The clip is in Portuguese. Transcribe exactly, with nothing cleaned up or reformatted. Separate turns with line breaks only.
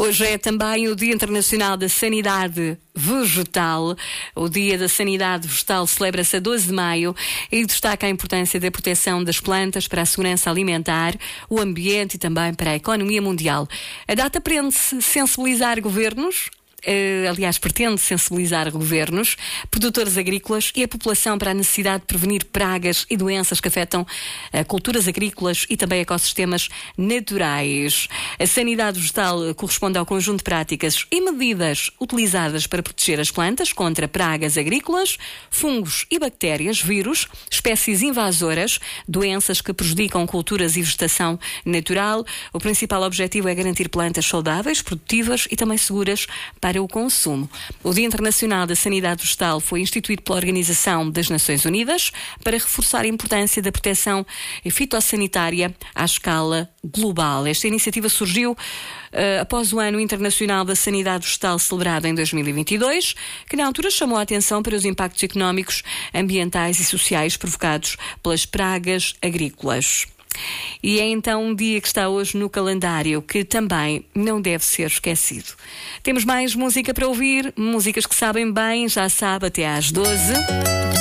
Hoje é também o Dia Internacional da Sanidade Vegetal. O Dia da Sanidade Vegetal celebra-se a doze de maio e destaca a importância da proteção das plantas para a segurança alimentar, o ambiente e também para a economia mundial. A data pretende-se sensibilizar governos, Uh, aliás, pretende sensibilizar governos, produtores agrícolas e a população para a necessidade de prevenir pragas e doenças que afetam uh, culturas agrícolas e também ecossistemas naturais. A sanidade vegetal corresponde ao conjunto de práticas e medidas utilizadas para proteger as plantas contra pragas agrícolas, fungos e bactérias, vírus, espécies invasoras, doenças que prejudicam culturas e vegetação natural. O principal objetivo é garantir plantas saudáveis, produtivas e também seguras para para o consumo. O Dia Internacional da Sanidade Vegetal foi instituído pela Organização das Nações Unidas para reforçar a importância da proteção fitossanitária à escala global. Esta iniciativa surgiu uh, após o Ano Internacional da Sanidade Vegetal celebrado em dois mil e vinte e dois, que na altura chamou a atenção para os impactos económicos, ambientais e sociais provocados pelas pragas agrícolas. E é então um dia que está hoje no calendário que também não deve ser esquecido. Temos mais música para ouvir, músicas que sabem bem, já sabe, até às doze.